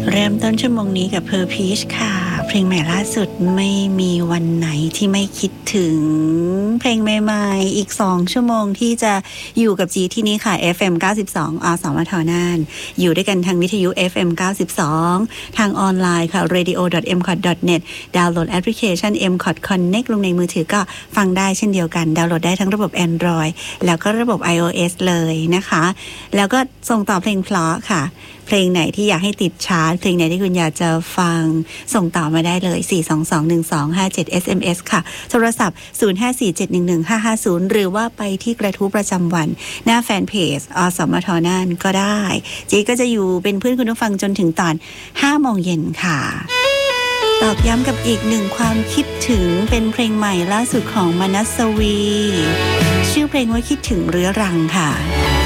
เริ่มต้นชั่วโมงนี้กับเพอร์พีชค่ะเพลงใหม่ล่าสุดไม่มีวันไหนที่ไม่คิดถึงเพลงใหม่ๆอีก2ชั่วโมงที่จะอยู่กับจีที่นี่ค่ะ FM 92 อสมทน่านอยู่ด้วยกันทางวิทยุ FM 92ทางออนไลน์ค่ะ radio.mcot.net ดาวน์โหลดแอปพลิเคชัน mcot connect ลงในมือถือก็ฟังได้เช่นเดียวกันดาวน์โหลดได้ทั้งระบบ Android แล้วก็ระบบ iOS เลยนะคะแล้วก็ส่งต่อเพลงเพราะค่ะเพลงไหนที่อยากให้ติดชาร์ตเพลงไหนที่คุณอยากจะฟังส่งต่อมาได้เลย4221257 SMS ค่ะโทรศัพท์0547115550หรือว่าไปที่กระทู้ประจำวันหน้าแฟนเพจอสมทน่านก็ได้จีก็จะอยู่เป็นเพื่อนคุณผู้ฟังจนถึงตอน 5 โมงเย็นค่ะตอกย้ำกับอีกหนึ่งความคิดถึงเป็นเพลงใหม่ล่าสุดของมนัสวีชื่อเพลงว่าคิดถึงเรื้อรังค่ะ